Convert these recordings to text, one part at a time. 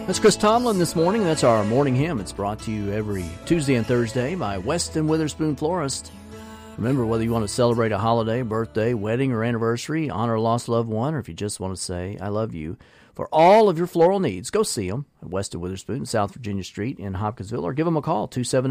That's Chris Tomlin this morning. That's our morning hymn. It's brought to you every Tuesday and Thursday by Weston Witherspoon Florist. Remember, whether you want to celebrate a holiday, birthday, wedding, or anniversary, honor a lost loved one, or if you just want to say, I love you, for all of your floral needs, go see them at Weston Witherspoon, South Virginia Street in Hopkinsville, or give them a call,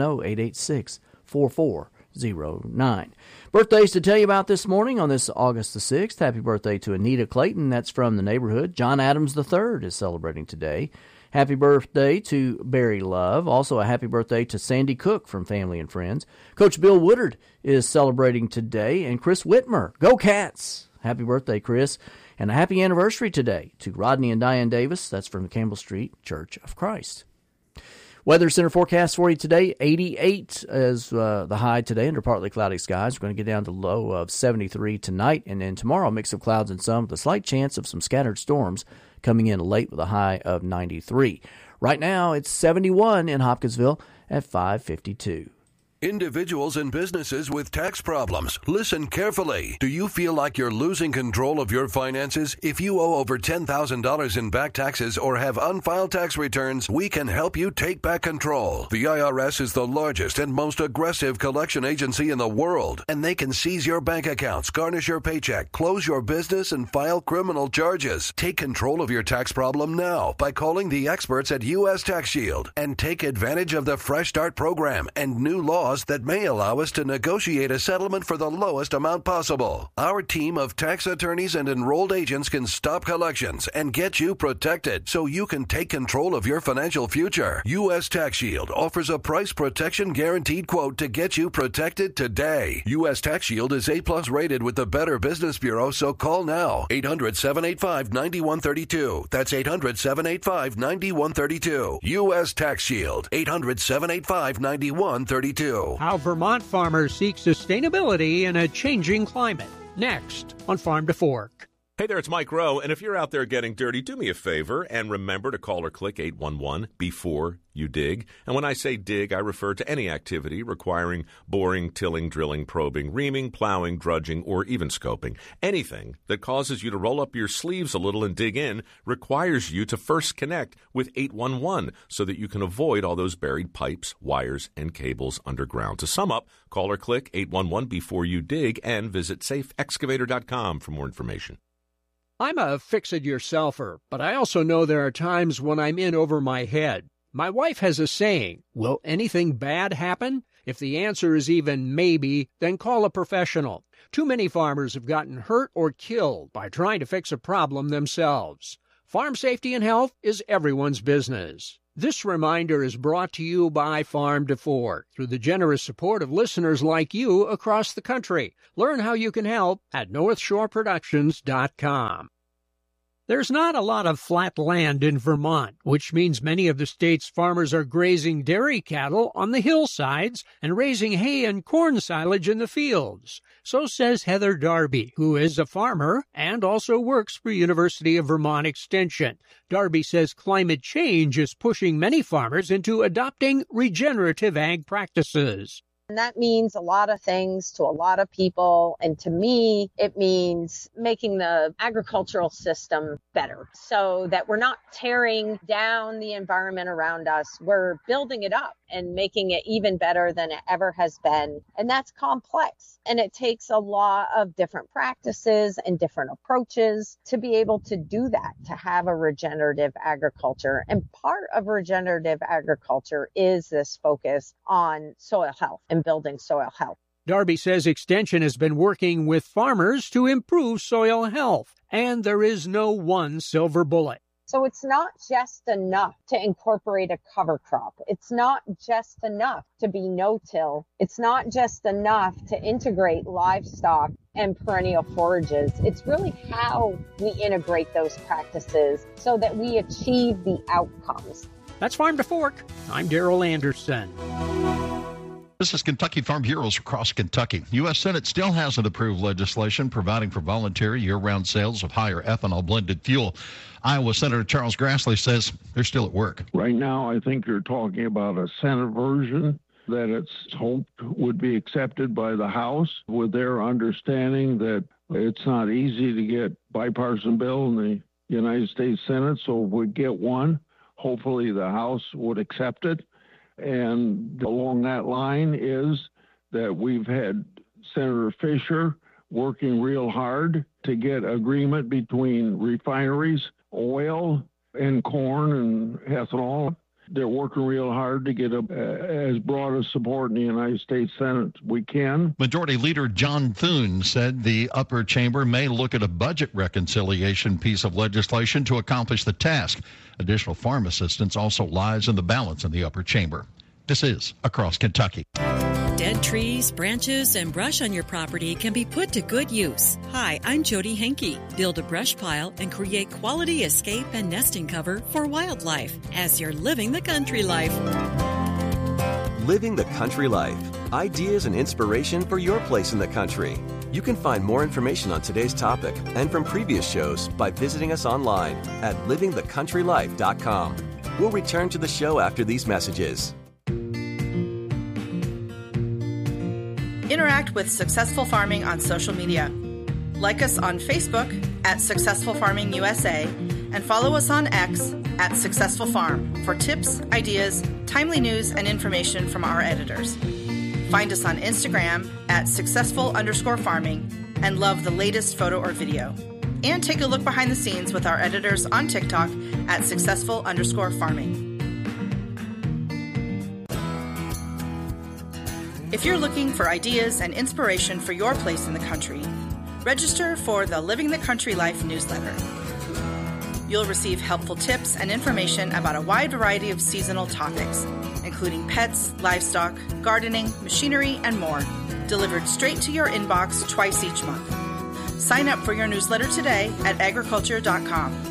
270-886-4409. Birthdays to tell you about this morning on this August the 6th. Happy birthday to Anita Clayton. That's from the neighborhood. John Adams III is celebrating today. Happy birthday to Barry Love. Also a happy birthday to Sandy Cook from Family and Friends. Coach Bill Woodard is celebrating today. And Chris Whitmer. Go Cats! Happy birthday, Chris. And a happy anniversary today to Rodney and Diane Davis. That's from the Campbell Street Church of Christ. Weather Center forecast for you today, 88 is the high today under partly cloudy skies. We're going to get down to low of 73 tonight. And then tomorrow, a mix of clouds and sun with a slight chance of some scattered storms coming in late with a high of 93. Right now, it's 71 in Hopkinsville at 5:52. Individuals and businesses with tax problems, listen carefully. Do you feel like you're losing control of your finances? If you owe over $10,000 in back taxes or have unfiled tax returns, we can help you take back control. The IRS is the largest and most aggressive collection agency in the world, and they can seize your bank accounts, garnish your paycheck, close your business, and file criminal charges. Take control of your tax problem now by calling the experts at U.S. Tax Shield and take advantage of the Fresh Start program and new laws that may allow us to negotiate a settlement for the lowest amount possible. Our team of tax attorneys and enrolled agents can stop collections and get you protected so you can take control of your financial future. U.S. Tax Shield offers a price protection guaranteed quote to get you protected today. U.S. Tax Shield is A+ rated with the Better Business Bureau, so call now. 800-785-9132. That's 800-785-9132. U.S. Tax Shield. 800-785-9132. How Vermont farmers seek sustainability in a changing climate. Next on Farm to Fork. Hey there, it's Mike Rowe, and if you're out there getting dirty, do me a favor and remember to call or click 811 before you dig. And when I say dig, I refer to any activity requiring boring, tilling, drilling, probing, reaming, plowing, drudging, or even scoping. Anything that causes you to roll up your sleeves a little and dig in requires you to first connect with 811 so that you can avoid all those buried pipes, wires, and cables underground. To sum up, call or click 811 before you dig and visit safeexcavator.com for more information. I'm a fix-it-yourselfer, but I also know there are times when I'm in over my head. My wife has a saying, will anything bad happen? If the answer is even maybe, then call a professional. Too many farmers have gotten hurt or killed by trying to fix a problem themselves. Farm safety and health is everyone's business. This reminder is brought to you by Farm to Fork through the generous support of listeners like you across the country. Learn how you can help at NorthshoreProductions.com. There's not a lot of flat land in Vermont, which means many of the state's farmers are grazing dairy cattle on the hillsides and raising hay and corn silage in the fields. So says Heather Darby, who is a farmer and also works for University of Vermont Extension. Darby says climate change is pushing many farmers into adopting regenerative ag practices. And that means a lot of things to a lot of people. And to me, it means making the agricultural system better so that we're not tearing down the environment around us. We're building it up and making it even better than it ever has been. And that's complex. And it takes a lot of different practices and different approaches to be able to do that, to have a regenerative agriculture. And part of regenerative agriculture is this focus on soil health and building soil health. Darby says Extension has been working with farmers to improve soil health, and there is no one silver bullet. So it's not just enough to incorporate a cover crop. It's not just enough to be no-till. It's not just enough to integrate livestock and perennial forages. It's really how we integrate those practices so that we achieve the outcomes. That's Farm to Fork. I'm Darrell Anderson. This is Kentucky Farm Bureaus across Kentucky. U.S. Senate still hasn't approved legislation providing for voluntary year-round sales of higher ethanol blended fuel. Iowa Senator Charles Grassley says they're still at work. Right now, I think you're talking about a Senate version that it's hoped would be accepted by the House with their understanding that it's not easy to get bipartisan bill in the United States Senate. So if we get one, hopefully the House would accept it. And along that line is that we've had Senator Fisher working real hard to get agreement between refineries, oil, and corn and ethanol. They're working real hard to get as broad a support in the United States Senate as we can. Majority Leader John Thune said the upper chamber may look at a budget reconciliation piece of legislation to accomplish the task. Additional farm assistance also lies in the balance in the upper chamber. This is Across Kentucky. Dead trees, branches, and brush on your property can be put to good use. Hi, I'm Jody Henke. Build a brush pile and create quality escape and nesting cover for wildlife as you're living the country life. Living the country life. Ideas and inspiration for your place in the country. You can find more information on today's topic and from previous shows by visiting us online at livingthecountrylife.com. We'll return to the show after these messages. Interact with Successful Farming on social media. Like us on Facebook at Successful Farming USA and follow us on X at Successful Farm for tips, ideas, timely news, and information from our editors. Find us on Instagram at successful_farming and love the latest photo or video. And take a look behind the scenes with our editors on TikTok at successful_farming. If you're looking for ideas and inspiration for your place in the country, register for the Living the Country Life newsletter. You'll receive helpful tips and information about a wide variety of seasonal topics, including pets, livestock, gardening, machinery, and more, delivered straight to your inbox twice each month. Sign up for your newsletter today at agriculture.com.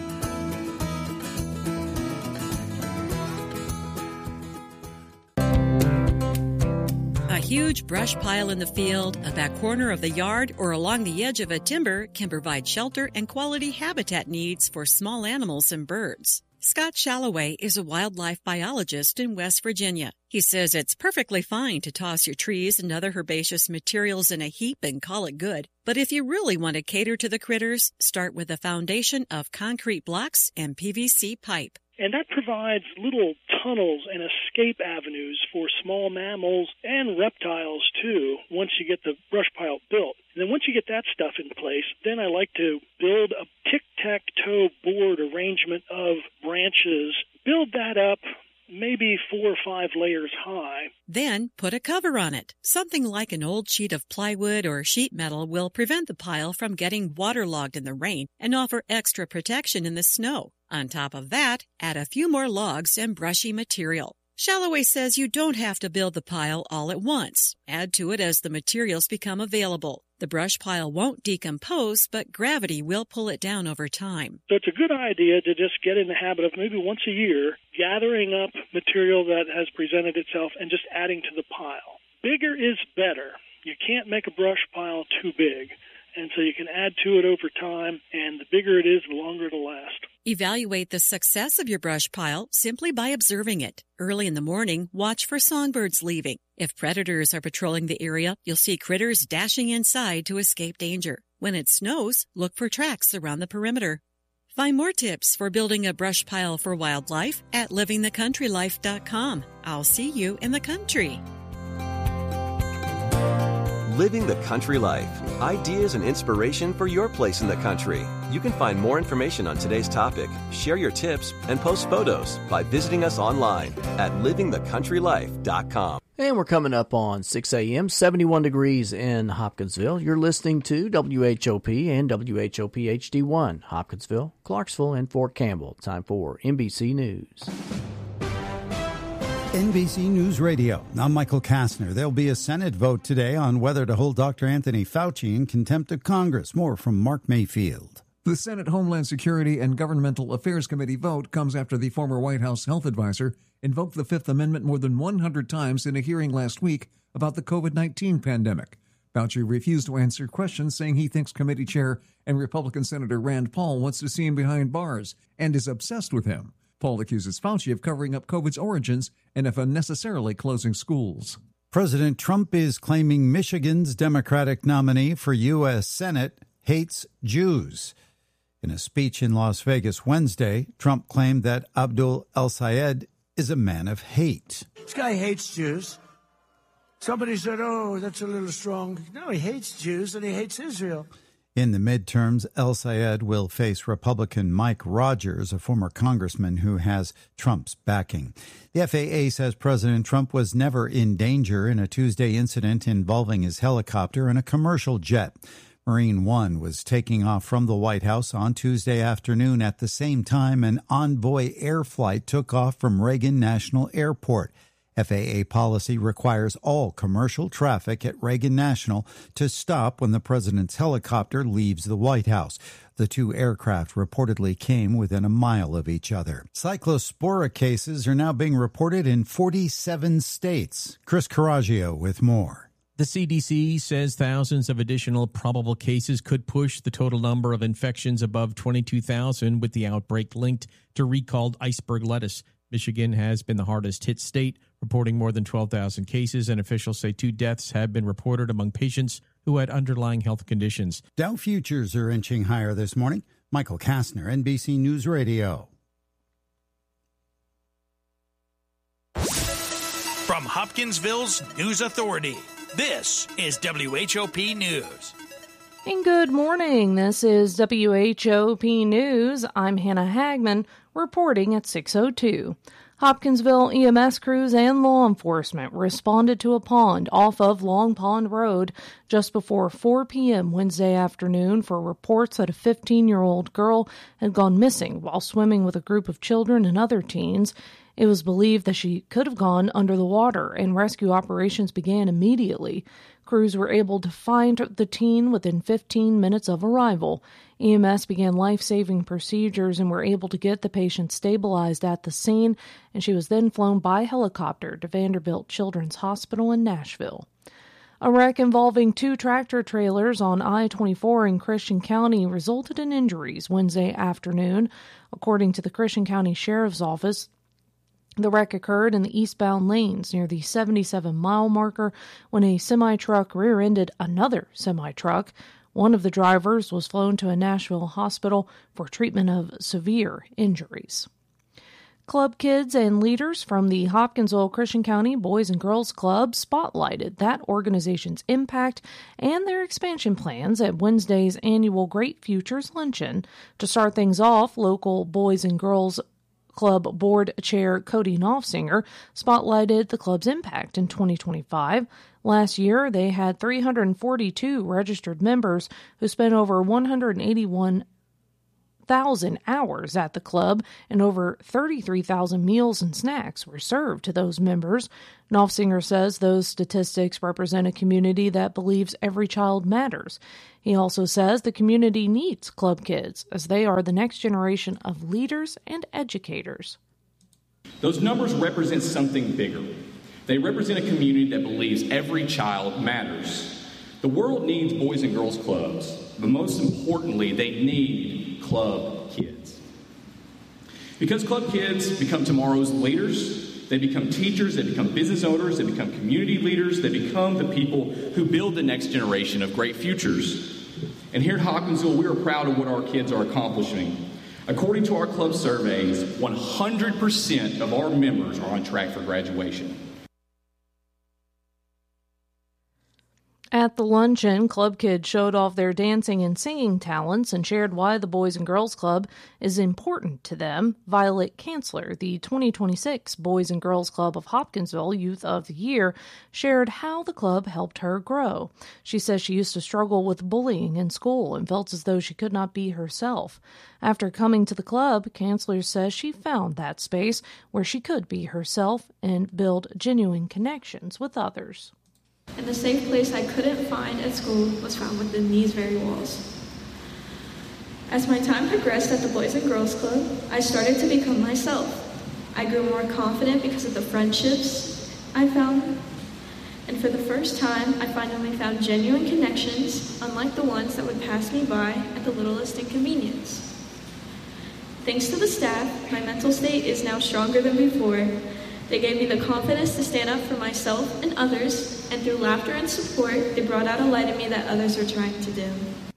A huge brush pile in the field, a back corner of the yard, or along the edge of a timber can provide shelter and quality habitat needs for small animals and birds. Scott Shalloway is a wildlife biologist in West Virginia. He says it's perfectly fine to toss your trees and other herbaceous materials in a heap and call it good. But if you really want to cater to the critters, start with a foundation of concrete blocks and PVC pipe. And that provides little tunnels and escape avenues for small mammals and reptiles, too, once you get the brush pile built. And then once you get that stuff in place, then I like to build a tic-tac-toe board arrangement of branches, build that up maybe 4 or 5 layers high. Then put a cover on it. Something like an old sheet of plywood or sheet metal will prevent the pile from getting waterlogged in the rain and offer extra protection in the snow. On top of that, add a few more logs and brushy material. Shalloway says you don't have to build the pile all at once. Add to it as the materials become available. The brush pile won't decompose, but gravity will pull it down over time. So it's a good idea to just get in the habit of maybe once a year gathering up material that has presented itself and just adding to the pile. Bigger is better. You can't make a brush pile too big. And so you can add to it over time, and the bigger it is, the longer it'll last. Evaluate the success of your brush pile simply by observing it. Early in the morning, watch for songbirds leaving. If predators are patrolling the area, you'll see critters dashing inside to escape danger. When it snows, look for tracks around the perimeter. Find more tips for building a brush pile for wildlife at livingthecountrylife.com. I'll see you in the country. Living the Country Life. Ideas and inspiration for your place in the country. You can find more information on today's topic, share your tips, and post photos by visiting us online at livingthecountrylife.com. And we're coming up on 6 a.m., 71 degrees in Hopkinsville. You're listening to WHOP and WHOP HD1, Hopkinsville, Clarksville, and Fort Campbell. Time for NBC News. NBC News Radio. I'm Michael Kastner. There'll be a Senate vote today on whether to hold Dr. Anthony Fauci in contempt of Congress. More from Mark Mayfield. The Senate Homeland Security and Governmental Affairs Committee vote comes after the former White House health advisor invoked the Fifth Amendment more than 100 times in a hearing last week about the COVID-19 pandemic. Fauci refused to answer questions, saying he thinks committee chair and Republican Senator Rand Paul wants to see him behind bars and is obsessed with him. Paul accuses Fauci of covering up COVID's origins and of unnecessarily closing schools. President Trump is claiming Michigan's Democratic nominee for U.S. Senate hates Jews. In a speech in Las Vegas Wednesday, Trump claimed that Abdul El-Sayed is a man of hate. This guy hates Jews. Somebody said, oh, that's a little strong. No, he hates Jews and he hates Israel. In the midterms, El-Sayed will face Republican Mike Rogers, a former congressman who has Trump's backing. The FAA says President Trump was never in danger in a Tuesday incident involving his helicopter and a commercial jet. Marine One was taking off from the White House on Tuesday afternoon at the same time an Envoy air flight took off from Reagan National Airport. FAA policy requires all commercial traffic at Reagan National to stop when the president's helicopter leaves the White House. The two aircraft reportedly came within a mile of each other. Cyclospora cases are now being reported in 47 states. Chris Caraggio with more. The CDC says thousands of additional probable cases could push the total number of infections above 22,000, with the outbreak linked to recalled iceberg lettuce. Michigan has been the hardest hit state, reporting more than 12,000 cases, and officials say 2 deaths have been reported among patients who had underlying health conditions. Dow futures are inching higher this morning. Michael Kastner, NBC News Radio. From Hopkinsville's News Authority, this is WHOP News. And good morning. This is WHOP News. I'm Hannah Hagman, reporting at 6:02. Hopkinsville EMS crews and law enforcement responded to a pond off of Long Pond Road just before 4 p.m. Wednesday afternoon for reports that a 15-year-old girl had gone missing while swimming with a group of children and other teens. It was believed that she could have gone under the water, and rescue operations began immediately. Crews were able to find the teen within 15 minutes of arrival. EMS began life-saving procedures and were able to get the patient stabilized at the scene, and she was then flown by helicopter to Vanderbilt Children's Hospital in Nashville. A wreck involving 2 tractor trailers on I-24 in Christian County resulted in injuries Wednesday afternoon. According to the Christian County Sheriff's Office, the wreck occurred in the eastbound lanes near the 77-mile marker when a semi-truck rear-ended another semi-truck. One of the drivers was flown to a Nashville hospital for treatment of severe injuries. Club kids and leaders from the Hopkinsville Christian County Boys and Girls Club spotlighted that organization's impact and their expansion plans at Wednesday's annual Great Futures Luncheon. To start things off, local Boys and Girls Club Board Chair Cody Knopfsinger spotlighted the club's impact in 2025. Last year, they had 342 registered members who spent over 181,000 hours at the club, and over 33,000 meals and snacks were served to those members. Knopfsinger says those statistics represent a community that believes every child matters. He also says the community needs club kids, as they are the next generation of leaders and educators. Those numbers represent something bigger. They represent a community that believes every child matters. The world needs Boys and Girls Clubs, but most importantly, they need club kids. Because club kids become tomorrow's leaders, they become teachers, they become business owners, they become community leaders, they become the people who build the next generation of great futures. And here at Hopkinsville, we are proud of what our kids are accomplishing. According to our club surveys, 100% of our members are on track for graduation. At the luncheon, club kids showed off their dancing and singing talents and shared why the Boys and Girls Club is important to them. Violet Kanzler, the 2026 Boys and Girls Club of Hopkinsville Youth of the Year, shared how the club helped her grow. She says she used to struggle with bullying in school and felt as though she could not be herself. After coming to the club, Kanzler says she found that space where she could be herself and build genuine connections with others. And the safe place I couldn't find at school was found within these very walls. As my time progressed at the Boys and Girls Club, I started to become myself. I grew more confident because of the friendships I found. And for the first time, I finally found genuine connections, unlike the ones that would pass me by at the littlest inconvenience. Thanks to the staff, my mental state is now stronger than before. They gave me the confidence to stand up for myself and others, and through laughter and support, they brought out a light in me that others are trying to dim.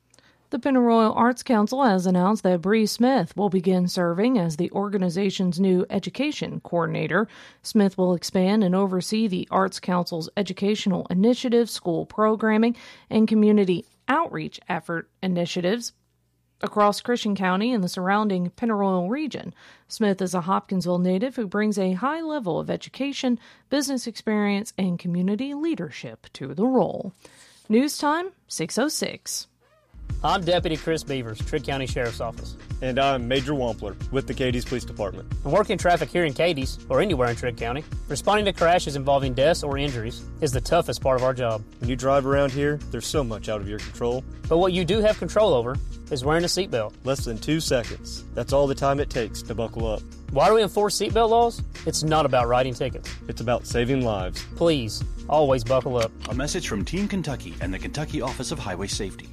The Pennyroyal Arts Council has announced that Bree Smith will begin serving as the organization's new education coordinator. Smith will expand and oversee the Arts Council's educational initiatives, school programming, and community outreach effort initiatives across Christian County and the surrounding Pennyroyal region. Smith is a Hopkinsville native who brings a high level of education, business experience, and community leadership to the role. News time, 6:06. I'm Deputy Chris Beavers, Trigg County Sheriff's Office. And I'm Major Wampler with the Cadiz Police Department. And working traffic here in Cadiz, or anywhere in Trigg County, responding to crashes involving deaths or injuries is the toughest part of our job. When you drive around here, there's so much out of your control. But what you do have control over is wearing a seatbelt. Less than 2 seconds. That's all the time it takes to buckle up. Why do we enforce seatbelt laws? It's not about writing tickets. It's about saving lives. Please, always buckle up. A message from Team Kentucky and the Kentucky Office of Highway Safety.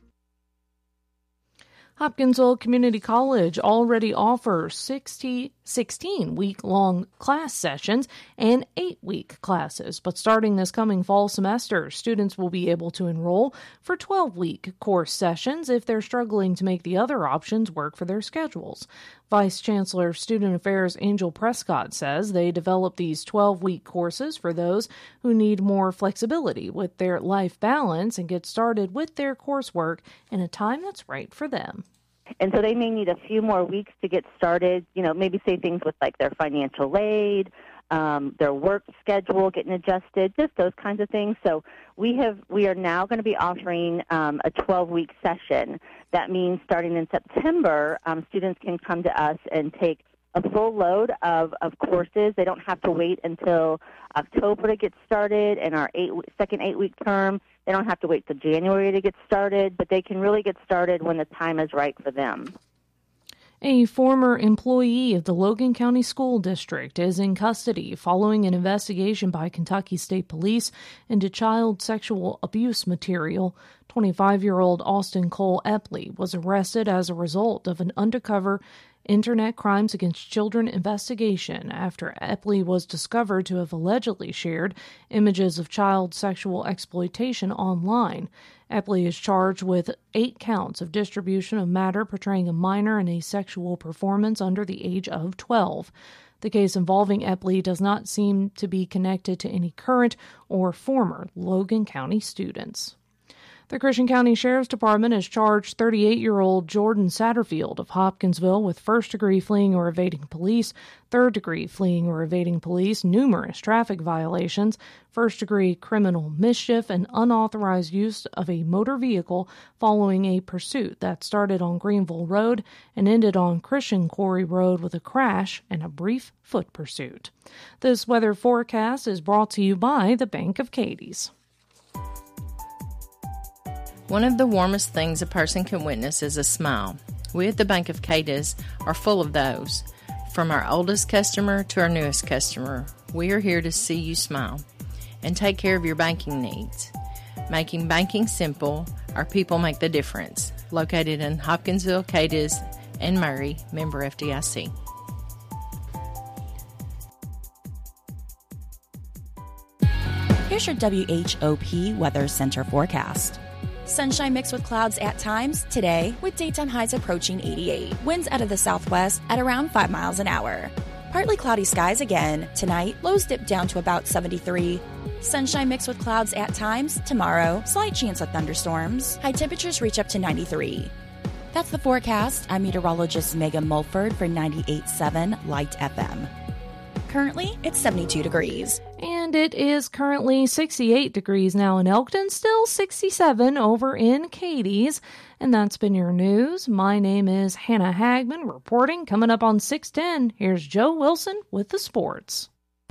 Hopkinsville Community College already offers 16-week-long class sessions and 8-week classes. But starting this coming fall semester, students will be able to enroll for 12-week course sessions if they're struggling to make the other options work for their schedules. Vice Chancellor of Student Affairs Angel Prescott says they develop these 12-week courses for those who need more flexibility with their life balance and get started with their coursework in a time that's right for them. And so they may need a few more weeks to get started, maybe say things with like their financial aid, their work schedule getting adjusted, just those kinds of things. So we are now going to be offering a 12-week session. That means starting in September, students can come to us and take a full load of courses. They don't have to wait until October to get started in our second 8-week term. They don't have to wait till January to get started, but they can really get started when the time is right for them. A former employee of the Logan County School District is in custody following an investigation by Kentucky State Police into child sexual abuse material. 25-year-old Austin Cole Epley was arrested as a result of an undercover Internet Crimes Against Children investigation after Epley was discovered to have allegedly shared images of child sexual exploitation online. Epley is charged with 8 counts of distribution of matter portraying a minor in a sexual performance under the age of 12. The case involving Epley does not seem to be connected to any current or former Logan County students. The Christian County Sheriff's Department has charged 38-year-old Jordan Satterfield of Hopkinsville with first-degree fleeing or evading police, third-degree fleeing or evading police, numerous traffic violations, first-degree criminal mischief, and unauthorized use of a motor vehicle following a pursuit that started on Greenville Road and ended on Christian Quarry Road with a crash and a brief foot pursuit. This weather forecast is brought to you by the Bank of Cadiz. One of the warmest things a person can witness is a smile. We at the Bank of Cadiz are full of those. From our oldest customer to our newest customer, we are here to see you smile and take care of your banking needs. Making banking simple, our people make the difference. Located in Hopkinsville, Cadiz, and Murray, member FDIC. Here's your WHOP Weather Center forecast. Sunshine mixed with clouds at times today, with daytime highs approaching 88. Winds out of the southwest at around 5 miles an hour. Partly cloudy skies again tonight. Lows dip down to about 73. Sunshine mixed with clouds at times tomorrow. Slight chance of thunderstorms. High temperatures reach up to 93. That's the forecast. I'm meteorologist Megan Mulford for 98.7 Light FM. Currently, it's 72 degrees. And it is currently 68 degrees now in Elkton, still 67 over in Cadiz. And that's been your news. My name is Hannah Hagman reporting. Coming up on 6:10, here's Joe Wilson with the sports.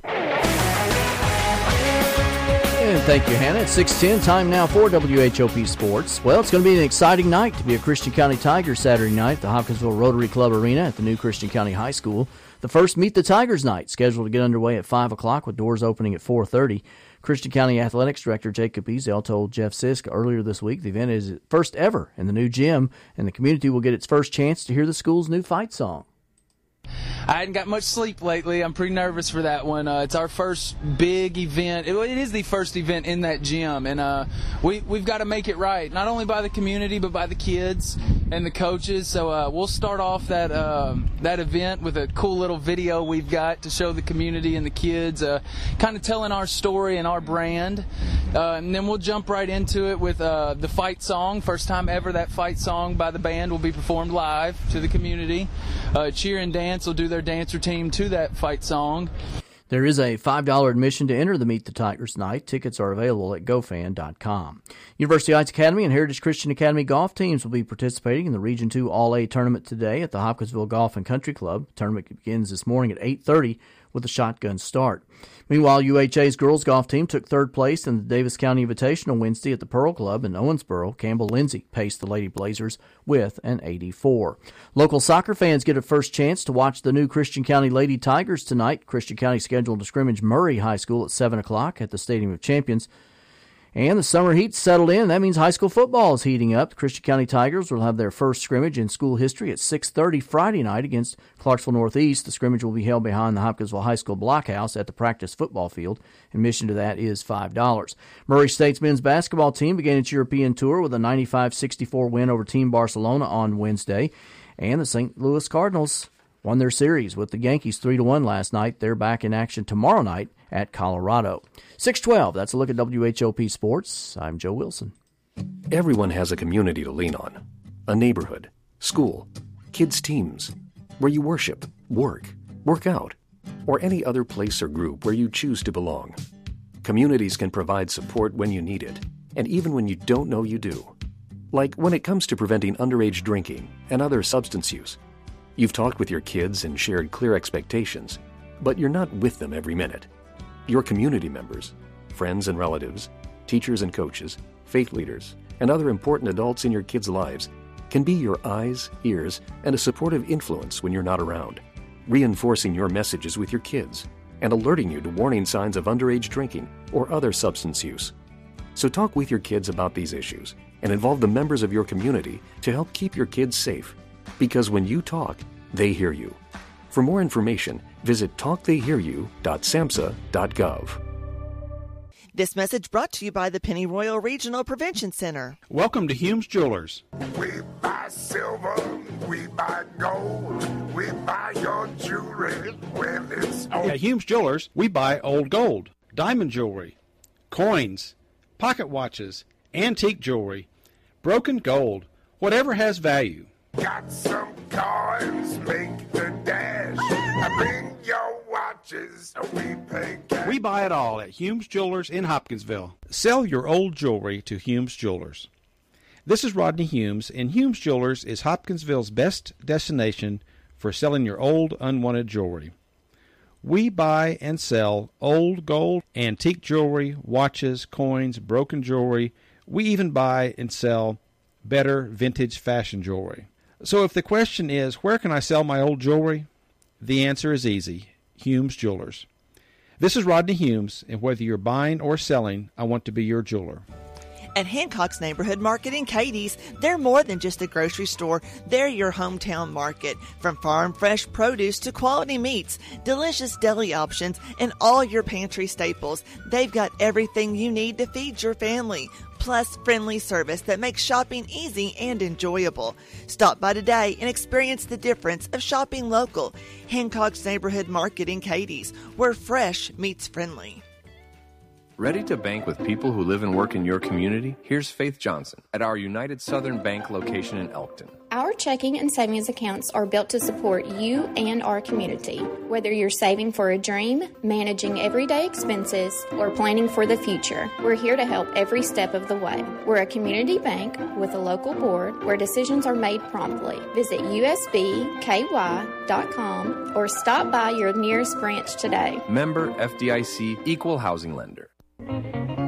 And thank you, Hannah. It's 6:10, time now for WHOP Sports. Well, it's going to be an exciting night to be a Christian County Tigers Saturday night at the Hopkinsville Rotary Club Arena at the new Christian County High School. The first Meet the Tigers night, scheduled to get underway at 5 o'clock with doors opening at 4:30. Christian County Athletics Director Jacob Ezel told Jeff Sisk earlier this week the event is first ever in the new gym, and the community will get its first chance to hear the school's new fight song. I hadn't got much sleep lately. I'm pretty nervous for that one. It's our first big event. It is the first event in that gym, and we've got to make it right, not only by the community but by the kids and the coaches. So we'll start off that event with a cool little video we've got to show the community and the kids, kind of telling our story and our brand. And then we'll jump right into it with the fight song. First time ever that fight song by the band will be performed live to the community. Cheer and Dance will do their dance routine to that fight song. There is a $5 admission to enter the Meet the Tigers night. Tickets are available at gofan.com. University Heights Academy and Heritage Christian Academy golf teams will be participating in the Region 2 All-A tournament today at the Hopkinsville Golf and Country Club. The tournament begins this morning at 8:30 with a shotgun start. Meanwhile, UHA's girls golf team took third place in the Davis County Invitational Wednesday at the Pearl Club in Owensboro. Campbell Lindsay paced the Lady Blazers with an 84. Local soccer fans get a first chance to watch the new Christian County Lady Tigers tonight. Christian County scheduled to scrimmage Murray High School at 7 o'clock at the Stadium of Champions. And the summer heat's settled in. That means high school football is heating up. The Christian County Tigers will have their first scrimmage in school history at 6:30 Friday night against Clarksville Northeast. The scrimmage will be held behind the Hopkinsville High School blockhouse at the practice football field. Admission to that is $5. Murray State's men's basketball team began its European tour with a 95-64 win over Team Barcelona on Wednesday. And the St. Louis Cardinals won their series with the Yankees 3-1 last night. They're back in action tomorrow night at Colorado. 6:12, that's a look at WHOP Sports. I'm Joe Wilson. Everyone has a community to lean on. A neighborhood, school, kids' teams, where you worship, work out, or any other place or group where you choose to belong. Communities can provide support when you need it, and even when you don't know you do. Like when it comes to preventing underage drinking and other substance use. You've talked with your kids and shared clear expectations, but you're not with them every minute. Your community members, friends and relatives, teachers and coaches, faith leaders, and other important adults in your kids' lives can be your eyes, ears, and a supportive influence when you're not around, reinforcing your messages with your kids and alerting you to warning signs of underage drinking or other substance use. So talk with your kids about these issues and involve the members of your community to help keep your kids safe. Because when you talk, they hear you. For more information, visit talktheyhearyou.samhsa.gov. This message brought to you by the Pennyroyal Regional Prevention Center. Welcome to Humes Jewelers. We buy silver, we buy gold, we buy your jewelry when it's old. At Humes Jewelers, we buy old gold, diamond jewelry, coins, pocket watches, antique jewelry, broken gold, whatever has value. Got some coins, make the dash. Bring your watches, we pay cash. We buy it all at Humes Jewelers in Hopkinsville. Sell your old jewelry to Humes Jewelers. This is Rodney Humes, and Humes Jewelers is Hopkinsville's best destination for selling your old, unwanted jewelry. We buy and sell old gold, antique jewelry, watches, coins, broken jewelry. We even buy and sell better vintage fashion jewelry. So if the question is, where can I sell my old jewelry? The answer is easy. Humes Jewelers. This is Rodney Humes, and whether you're buying or selling, I want to be your jeweler. At Hancock's Neighborhood Market in Cadiz, they're more than just a grocery store. They're your hometown market. From farm fresh produce to quality meats, delicious deli options, and all your pantry staples, they've got everything you need to feed your family. Plus friendly service that makes shopping easy and enjoyable. Stop by today and experience the difference of shopping local. Hancock's Neighborhood Market in Cadiz, where fresh meets friendly. Ready to bank with people who live and work in your community? Here's Faith Johnson at our United Southern Bank location in Elkton. Our checking and savings accounts are built to support you and our community. Whether you're saving for a dream, managing everyday expenses, or planning for the future, we're here to help every step of the way. We're a community bank with a local board where decisions are made promptly. Visit usbky.com or stop by your nearest branch today. Member FDIC, Equal Housing Lender.